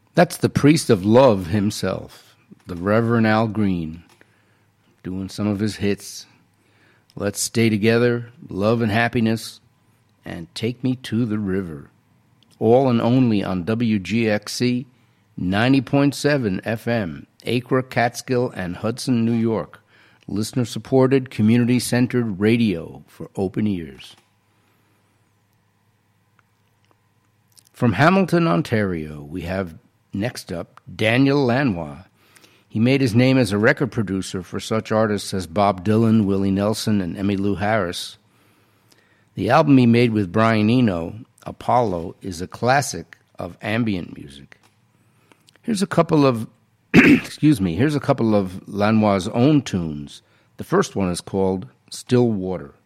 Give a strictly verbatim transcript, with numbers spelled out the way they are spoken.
That's the priest of love himself, the Reverend Al Green, doing some of his hits. Let's Stay Together, Love and Happiness, and Take Me to the River. All and only on W G X C ninety point seven F M, Acre, Catskill, and Hudson, New York. Listener-supported, community-centered radio for open ears. From Hamilton, Ontario, we have next up Daniel Lanois. He made his name as a record producer for such artists as Bob Dylan, Willie Nelson, and Emmylou Harris. The album he made with Brian Eno, Apollo, is a classic of ambient music. Here's a couple of, excuse me, here's a couple of Lanois' own tunes. The first one is called Still Water.